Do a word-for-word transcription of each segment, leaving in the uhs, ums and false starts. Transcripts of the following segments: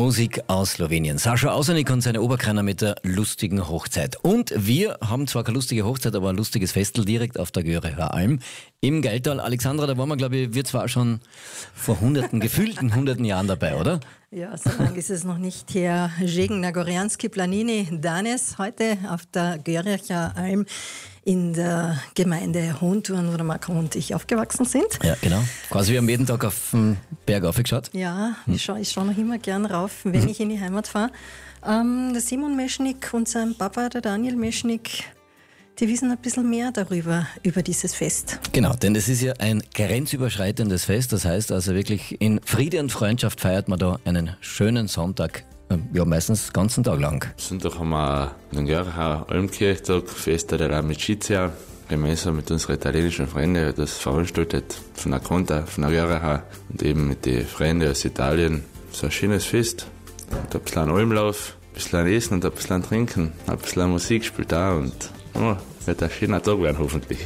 Musik aus Slowenien. Sascha Ausernik und seine Oberkreiner mit der lustigen Hochzeit. Und wir haben zwar keine lustige Hochzeit, aber ein lustiges Festel direkt auf der Göreher Alm im Geiltal. Alexandra, da waren wir, glaube ich, wir zwar schon vor hunderten, gefühlten hunderten Jahren dabei, oder? Ja, so lange ist es noch nicht her. Żegen na Gorianski Planini Danes, heute auf der Görecher Alm in der Gemeinde Hohenthurn, wo der Marco und ich aufgewachsen sind. Ja, genau. Quasi wir haben jeden Tag auf den Berg aufgeschaut. Ja, hm. ich schaue ich schau noch immer gern rauf, wenn hm. ich in die Heimat fahre. Ähm, der Simon Meschnik und sein Papa, der Daniel Meschnik, die wissen ein bisschen mehr darüber, über dieses Fest. Genau, denn es ist ja ein grenzüberschreitendes Fest. Das heißt also wirklich in Friede und Freundschaft feiert man da einen schönen Sonntag. Ja, meistens den ganzen Tag lang. Sonntag haben wir den Görecher Almkirchtag, Festa della Amicizia, gemeinsam mit unseren italienischen Freunden, das veranstaltet von der Conta, von der Görecher und eben mit den Freunden aus Italien. So ein schönes Fest. Und ein bisschen Almlauf, ein bisschen Essen und ein bisschen Trinken, ein bisschen Musik spielt da und oh, wird ein schöner Tag werden hoffentlich.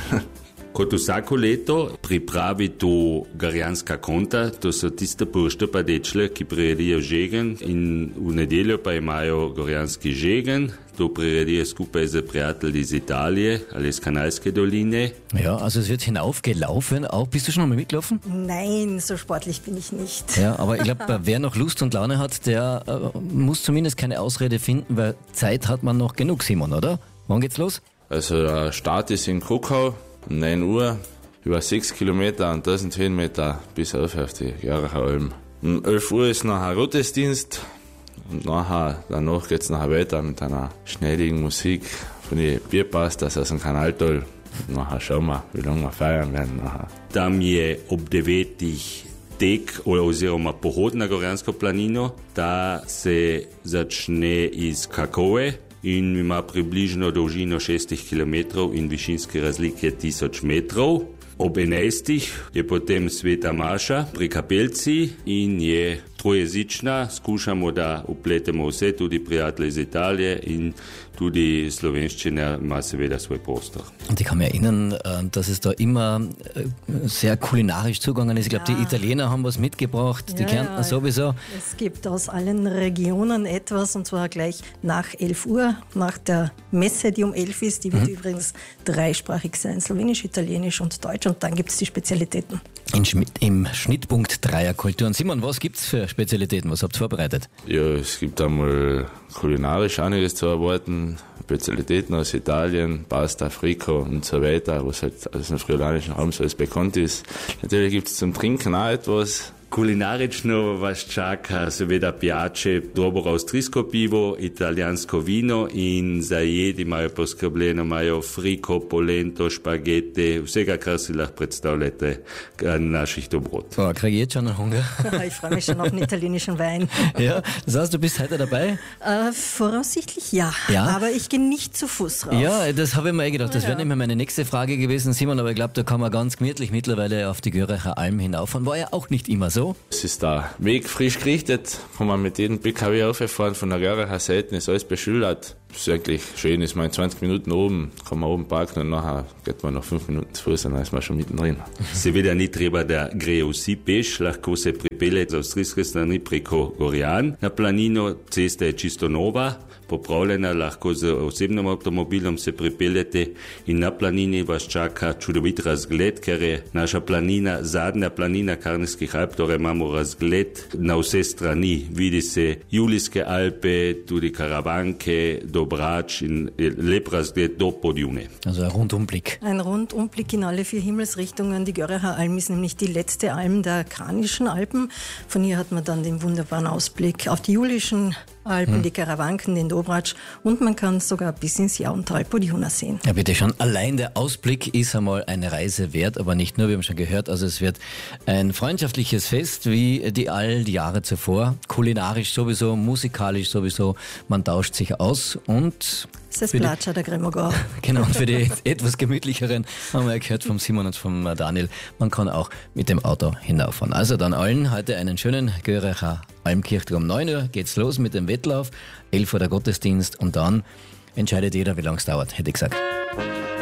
Kot vsako leto pripravi to Gorjanska konta, to so tiste poštapa dečle, ki priredijo žegen in v nedeljo pa imajo Gorjanski žegen. To priredijo skupaj z prijatelji iz Italije ali iz Kanalske doline. Ja, also es wird hinaufgelaufen. Auch bist du schon einmal mitgelaufen? Nein, so sportlich bin ich nicht. Ja, aber ich glaube, wer noch Lust und Laune hat, der äh, muss zumindest keine Ausrede finden, weil Zeit hat man noch genug, Simon, oder? Wann geht's los? Also der Start ist in Krokau. Um neun Uhr, über sechs Kilometer und tausend Höhenmeter bis auf, auf die Görecher Alm. Um elf Uhr ist nachher Gottesdienst und nachher, danach geht es nachher weiter mit einer schnelligen Musik von den Bierpastas aus dem Kanaltal. Und nachher schauen wir, wie lange wir feiern werden. Nachher. Tam je ob devetih tek oziroma pohod na Gorjansko planino, da se začne iz Kakove. In ima približno dolžino šestih kilometrov in višinske razlike tisoč metrov. Ob enajstih je potem sveta maša pri kapelci in je trojezična. Skušamo, da upletemo vse, tudi prijatelje iz Italije in tudi slovenščina ima seveda svoj prostor. Und ich kann mich erinnern, dass es da immer sehr kulinarisch zugegangen ist. Ich glaube, ja. Die Italiener haben was mitgebracht, die ja, Kärntner ja. sowieso. Es gibt aus allen Regionen etwas, und zwar gleich nach elf Uhr, nach der Messe, die um elf ist. Die wird mhm. übrigens dreisprachig sein, Slowenisch, Italienisch und Deutsch. Und dann gibt es die Spezialitäten. In Schmidt, im Schnittpunkt Dreierkultur. Und Simon, was gibt es für Spezialitäten? Was habt ihr vorbereitet? Ja, es gibt einmal kulinarisch einiges zu erwarten. Spezialitäten aus Italien, Pasta, Frico und so weiter, was halt aus dem friulanischen Raum so alles bekannt ist. Natürlich gibt es zum Trinken auch etwas. Kulinarično vas čaka seveda pijače dobro avstrijsko pivo, italijansko vino in za jed imajo poskrbljeno, imajo friko, polento, špagete, vsega, kar si lahko predstavljate naših dobrot. Oh, kriege ich jetzt schon einen Hunger? Ich freue mich schon auf den italienischen Wein. Ja, das heißt, du bist heute dabei? Äh, voraussichtlich ja, ja, aber ich gehe nicht zu Fuß rauf. Ja, das habe ich mir eh gedacht. Das ja. wäre nämlich meine nächste Frage gewesen, Simon, aber ich glaube, da kann man ganz gemütlich mittlerweile auf die Görecher Alm hinauffahren. War ja auch nicht immer so. Es ist der Weg frisch gerichtet, kann man mit jedem B K W auffahren, von der Görecher Seite ist alles beschildert. Das ist eigentlich schön, ist man in zwanzig Minuten oben, kann man oben parken und nachher geht man noch fünf Minuten zu Fuß und dann ist man schon mittendrin. Seveda ni treba, da grejo vsi peš, lahko se pripelje z avstrijske strani preko Gorjan. Na planino cesta je čisto nova, popravljena, lahko z osebnim avtomobilom se pripeljete in na planini vas čaka čudovit razgled, ker je naša planina zadnja planina Karnskih Alp, torej imamo razgled na vse strani. Vidi se Julijske Alpe, tudi Karavanke, do Brač in lep razgled do Podjune. Also ein Rundumblick. Ein Rundumblick in alle vier Himmelsrichtungen. Die Görecher Alm ist nämlich die letzte Alm der Kranischen Alpen. Von hier hat man dann den wunderbaren Ausblick auf die Julischen Alpen, hm. die Karawanken, den Dobratsch und man kann sogar bis ins Jauntal Podjuna sehen. Ja, bitte schon. Allein der Ausblick ist einmal eine Reise wert, aber nicht nur, wir haben schon gehört, also es wird ein freundschaftliches Fest wie die all die Jahre zuvor. Kulinarisch sowieso, musikalisch sowieso, man tauscht sich aus und Das Platscher der Gremogau. Genau, und für die etwas gemütlicheren haben wir ja gehört vom Simon und vom Daniel, man kann auch mit dem Auto hinauffahren. Also dann allen heute einen schönen Görecher Almkirchtag. Um neun Uhr geht's los mit dem Wettlauf, elf Uhr der Gottesdienst und dann entscheidet jeder, wie lange es dauert, hätte ich gesagt.